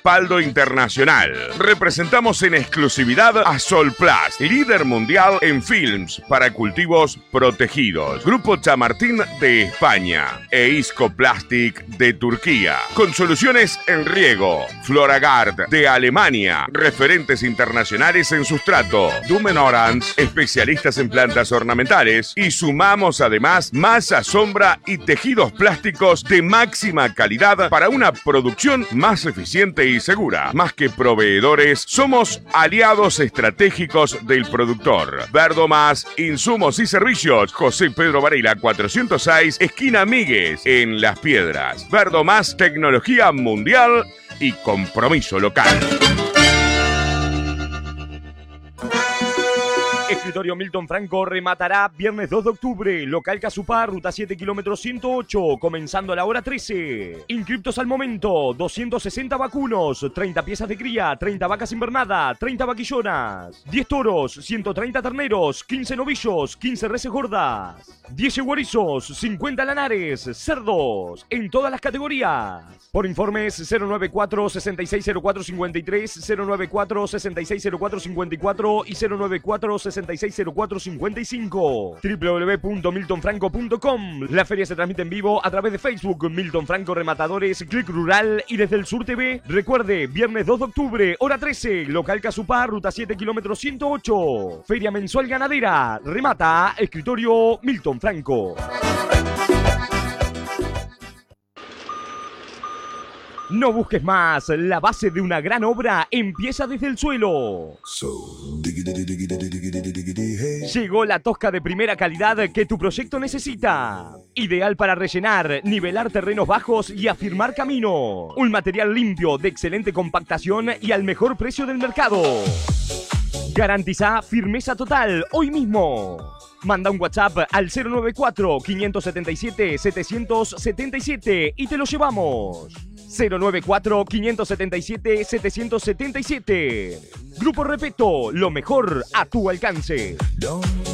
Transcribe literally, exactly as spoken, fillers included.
respaldo internacional. Representamos en exclusividad a Solplast, líder mundial en films para cultivos protegidos. Grupo Chamartín de España e Iscoplastic de Turquía. Con soluciones en riego. Floragard de Alemania, referentes internacionales en sustrato. Dumen Orange, especialistas en plantas ornamentales. Y sumamos además masa, sombra y tejidos plásticos de máxima calidad para una producción más eficiente y segura. Más que proveedores, somos aliados estratégicos del productor. Verdomas, insumos y servicios. José Pedro Varela cuatrocientos seis, esquina Míguez, en Las Piedras. Verdomas, tecnología mundial y compromiso local. Escritorio Milton Franco rematará viernes dos de octubre, local Casupá, ruta siete, kilómetro ciento ocho, comenzando a la hora trece. Inscriptos al momento, doscientos sesenta vacunos, treinta piezas de cría, treinta vacas invernada, treinta vaquillonas, diez toros, ciento treinta terneros, quince novillos, quince reses gordas, diez yeguerizos, cincuenta lanares, cerdos, en todas las categorías. Por informes cero noventa y cuatro, sesenta y seis cero cuatro cincuenta y tres, cero noventa y cuatro, sesenta y seis cero cuatro cincuenta y cuatro y cero noventa y cuatro, sesenta y seis cero cuatro cincuenta y cinco. doble u doble u doble u punto milton franco punto com. La feria se transmite en vivo a través de Facebook, Milton Franco Rematadores, Click Rural y desde el Sur T V. Recuerde, viernes dos de octubre, hora trece, local Casupá, ruta siete, kilómetro ciento ocho. Feria mensual ganadera. Remata Escritorio Milton Franco. No busques más, la base de una gran obra empieza desde el suelo. Llegó la tosca de primera calidad que tu proyecto necesita. Ideal para rellenar, nivelar terrenos bajos y afirmar camino. Un material limpio, de excelente compactación y al mejor precio del mercado. Garantiza firmeza total hoy mismo. Manda un WhatsApp al cero noventa y cuatro, quinientos setenta y siete, setecientos setenta y siete y te lo llevamos. cero noventa y cuatro, quinientos setenta y siete, setecientos setenta y siete. Grupo Repeto, lo mejor a tu alcance.